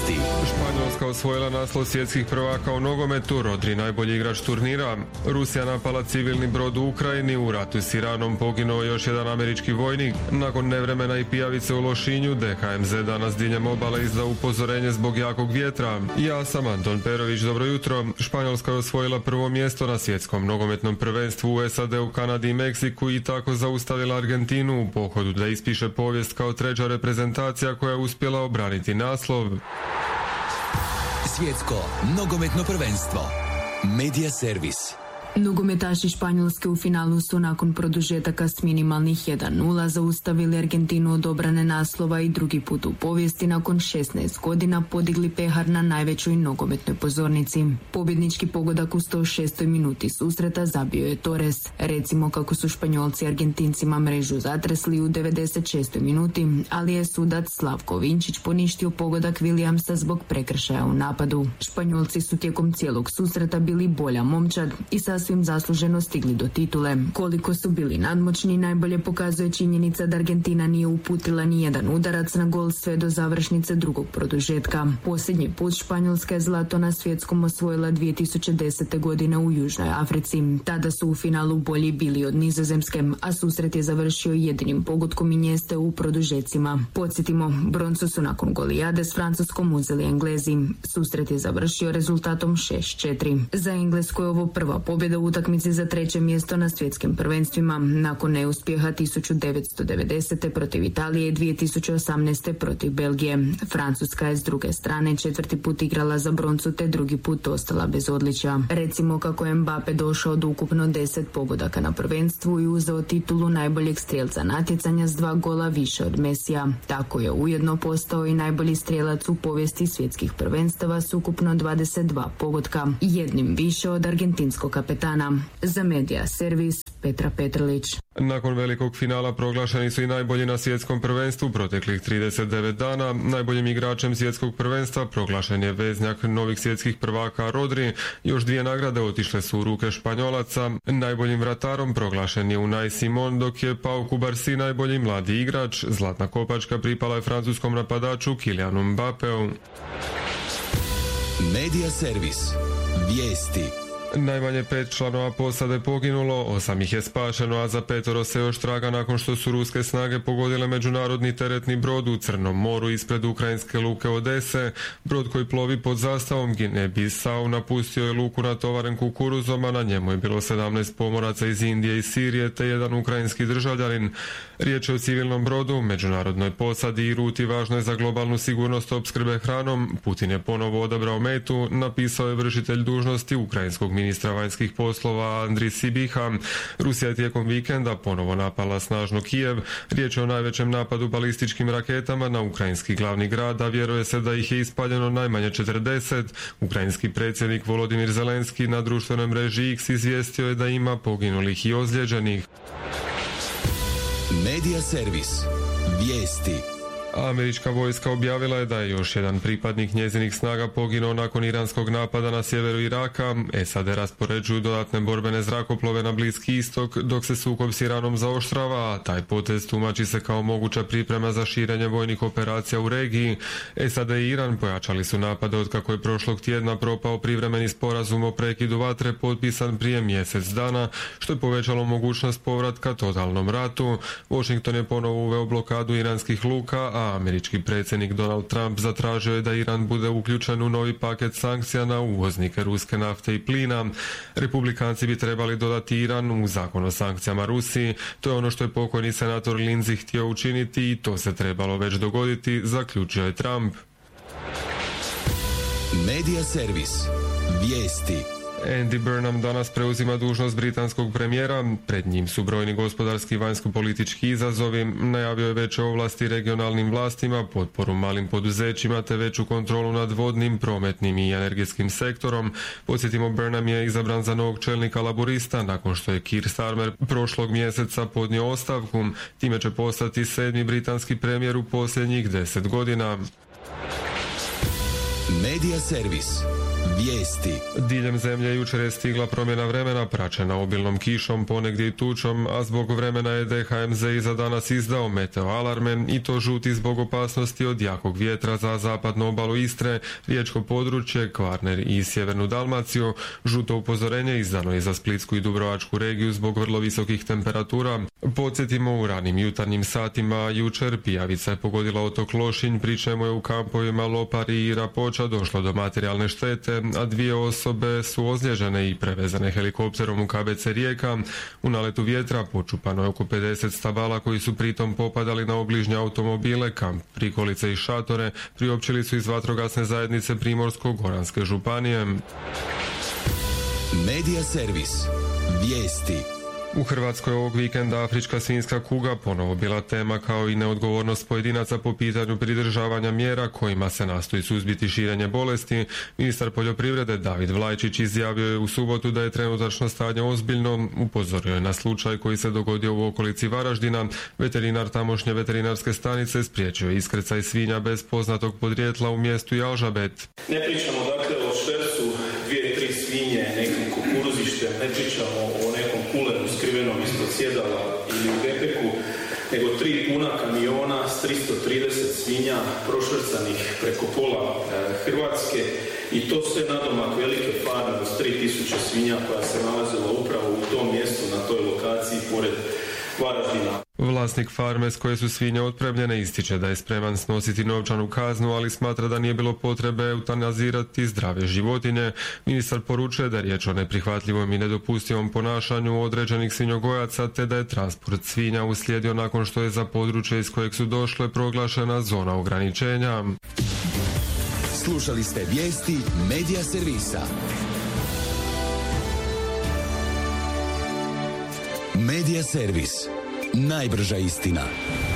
Vijesti. Španjolska osvojila naslov svjetskih prvaka u nogometu, Rodri najbolji igrač turnira. Rusija napala civilni brod u Ukrajini, u ratu s Iranom poginuo još jedan američki vojnik. Nakon nevremena i pijavice u Lošinju, DHMZ danas diljem obale izdao upozorenje zbog jakog vjetra. Ja sam Anton Perović, dobro jutro. Španjolska je osvojila prvo mjesto na svjetskom nogometnom prvenstvu u SAD-u, Kanadi i Meksiku i tako zaustavila Argentinu u pohodu da ispiše povijest kao treća reprezentacija koja je uspjela obraniti naslov. Svjetsko nogometno prvenstvo. Media Servis. Nogometaši Španjolske u finalu su nakon produžetaka s minimalnih 1-0 zaustavili Argentinu od obrane naslova i drugi put u povijesti nakon 16 godina podigli pehar na najvećoj nogometnoj pozornici. Pobjednički pogodak u 106. minuti susreta zabio je Torres. Recimo kako su Španjolci Argentincima mrežu zatresli u 96. minuti, ali je sudac Slavko Vinčić poništio pogodak Williamsa zbog prekršaja u napadu. Španjolci su tijekom cijelog susreta bili bolja momčad i sasvim zasluženo stigli do titule. Koliko su bili nadmoćni najbolje pokazuje činjenica da Argentina nije uputila ni jedan udarac na gol sve do završnice drugog produžetka. Posljednji put Španjolska je zlato na svjetskom osvojila 2010. godine u Južnoj Africi. Tada su u finalu bolji bili od Nizozemske, a susret je završio jedinim pogodkom Injeste u produžecima. Podsjetimo, broncu su nakon golijade s Francuskom uzeli Englezi. Susret je završio rezultatom 6-4. Za Englesku je ovo prva pobjeda u utakmici za treće mjesto na svjetskim prvenstvima, nakon neuspjeha 1990. protiv Italije i 2018. protiv Belgije. Francuska je s druge strane četvrti put igrala za broncu te drugi put ostala bez odličja. Recimo kako je Mbappe došao do ukupno 10 pogodaka na prvenstvu i uzeo titulu najboljeg strijelca natjecanja s 2 gola više od Mesija. Tako je ujedno postao i najbolji strijelac u povijesti svjetskih prvenstava s ukupno 22 pogotka, jednim više od argentinskog kapetana. Za Media Servis, Petra Petrlić. Nakon velikog finala proglašeni su i najbolji na svjetskom prvenstvu proteklih 39 dana. Najboljim igračem svjetskog prvenstva proglašen je veznjak novih svjetskih prvaka Rodri. Još 2 nagrade otišle su u ruke Španjolaca. Najboljim vratarom proglašen je Unai Simon, dok je Pau Cubarsí najbolji mladi igrač. Zlatna kopačka pripala je francuskom napadaču Kylianu Mbappeu. Media Servis. Vijesti. Najmanje 5 članova posade poginulo, 8 ih je spašeno, a za 5 se još traga nakon što su ruske snage pogodile međunarodni teretni brod u Crnom moru ispred ukrajinske luke Odese. Brod koji plovi pod zastavom Gine-Bisau napustio je luku natovaren kukuruzom, a na njemu je bilo 17 pomoraca iz Indije i Sirije te jedan ukrajinski državljanin. Riječ je o civilnom brodu, međunarodnoj posadi i ruti važnoj za globalnu sigurnost opskrbe hranom. Putin je ponovo odabrao metu, napisao je vršitelj dužnosti ukrajinskog ministra vanjskih poslova Andrij Sibiha. Rusija je tijekom vikenda ponovo napala snažno Kijev. Riječ je o najvećem napadu balističkim raketama na ukrajinski glavni grad, a vjeruje se da ih je ispaljeno najmanje 40. Ukrajinski predsjednik Volodimir Zelenski na društvenoj mreži X izvijestio je da ima poginulih i ozlijeđenih. Media Servis. Vijesti. Američka vojska objavila je da je još jedan pripadnik njezinih snaga poginuo nakon iranskog napada na sjeveru Iraka. SAD raspoređuju dodatne borbene zrakoplove na Bliski istok dok se sukob s Iranom zaoštrava, a taj potez tumači se kao moguća priprema za širenje vojnih operacija u regiji. SAD i Iran pojačali su napade od kako je prošlog tjedna propao privremeni sporazum o prekidu vatre potpisan prije mjesec dana, što je povećalo mogućnost povratka totalnom ratu. Washington je ponovo uveo blokadu iranskih luka, a američki predsjednik Donald Trump zatražio je da Iran bude uključen u novi paket sankcija na uvoznike ruske nafte i plina. Republikanci bi trebali dodati Iran u zakon o sankcijama Rusiji. To je ono što je pokojni senator Lindsey htio učiniti i to se trebalo već dogoditi, zaključio je Trump. Media Servis. Vijesti. Andy Burnham danas preuzima dužnost britanskog premijera. Pred njim su brojni gospodarski i vanjsko-politički izazovi. Najavio je veće ovlasti regionalnim vlastima, potporu malim poduzećima te veću kontrolu nad vodnim, prometnim i energetskim sektorom. Podsjetimo, Burnham je izabran za novog čelnika laborista nakon što je Keir Starmer prošlog mjeseca podnio ostavku. Time će postati 7. britanski premijer u posljednjih 10 godina. Media Servis. Vijesti. Diljem zemlje jučer je stigla promjena vremena praćena obilnom kišom, ponegdje i tučom, a zbog vremena je DHMZ i za danas izdao meteo alarme i to žuti zbog opasnosti od jakog vjetra za zapadnu obalu Istre, riječko područje, Kvarner i sjevernu Dalmaciju. Žuto upozorenje izdano je za Splitsku i Dubrovačku regiju zbog vrlo visokih temperatura. Podsjetimo, u ranim jutarnjim satima jučer pijavica je pogodila otok Lošinj, pri čemu je u kampovima Lopari i Rapoča došlo do materijalne štete, a 2 osobe su ozlijeđene i prevezane helikopterom u KBC Rijeka. U naletu vjetra počupano je oko 50 stabala koji su pritom popadali na obližnje automobile, kamp, prikolice i šatore. Priopćili su iz vatrogasne zajednice Primorsko-goranske županije. Medija servis. Vijesti. U Hrvatskoj ovog vikenda afrička svinjska kuga ponovo bila tema, kao i neodgovornost pojedinaca po pitanju pridržavanja mjera kojima se nastoji suzbiti širenje bolesti. Ministar poljoprivrede David Vlajčić izjavio je u subotu da je trenutačno stanje ozbiljno. Upozorio je na slučaj koji se dogodio u okolici Varaždina. Veterinar tamošnje veterinarske stanice spriječio je iskrcaj svinja bez poznatog podrijetla u mjestu Jalžabet. Ne pričamo dakle o štercu, 2-3 svinje, nekim kukuruzištem, ne pričamo o nekom kuleru skrivenom ispod sjedala ili u gepeku, nego 3 puna kamiona s 330 svinja prošvercanih preko pola Hrvatske, i to sve nadomak velike farme od 3000 svinja koja se nalazila upravo u tom mjestu, na toj lokaciji pored Varaždina. Vlasnik farme s koje su svinje otpremljene ističe da je spreman snositi novčanu kaznu, ali smatra da nije bilo potrebe eutanazirati zdrave životinje. Ministar poručuje da je riječ o neprihvatljivom i nedopustivom ponašanju određenih svinjogojaca, te da je transport svinja uslijedio nakon što je za područje iz kojeg su došle proglašena zona ograničenja. Slušali ste vijesti Medija servisa. Medija servis. Najbrža istina.